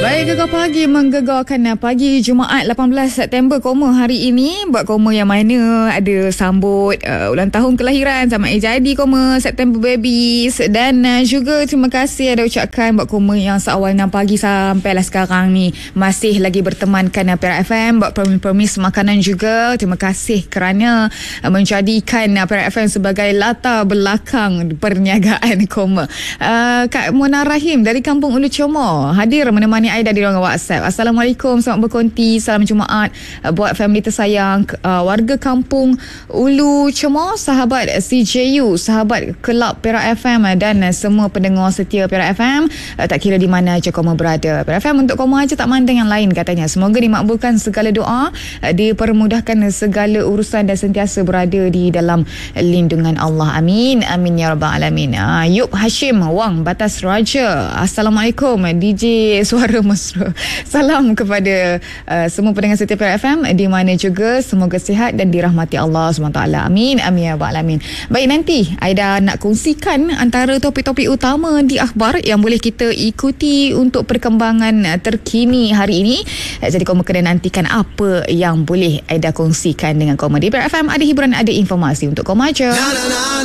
Baik, Gegar Pagi menggegarkan pagi Jumaat 18 September hari ini. Buat koma yang mana ada sambut ulang tahun kelahiran sama jadi September babies. Dan juga terima kasih ada ucapkan buat koma yang seawal 6 pagi sampailah sekarang ni masih lagi bertemankan Perak FM buat promis makanan juga. Terima kasih kerana menjadikan Perak FM sebagai latar belakang perniagaan koma. Kak Mona Rahim dari Kampung Ulu Comor hadir menemani Aida di ruangan WhatsApp. Assalamualaikum, selamat berkonti, salam Jumaat buat family tersayang, warga Kampung Ulu Comor, sahabat CJU, sahabat Kelab Perak FM dan semua pendengar setia Perak FM, tak kira di mana je koma berada. Perak FM untuk koma aja, tak mandang yang lain katanya. Semoga dimakbulkan segala doa, dipermudahkan segala urusan dan sentiasa berada di dalam lindungan Allah. Amin, amin ya rabbal alamin. Yub Hashim Wang Batas Raja, Assalamualaikum DJ Suara Mesra. Salam kepada semua pendengar setia Perak FM di mana juga, semoga sihat dan dirahmati Allah SWT. Amin, amin ya rabbal alamin. Baik, nanti Aida nak kongsikan antara topik-topik utama di akhbar yang boleh kita ikuti untuk perkembangan terkini hari ini. Jadi koma kena nantikan apa yang boleh Aida kongsikan dengan koma di Perak FM. Ada hiburan, ada informasi untuk koma je.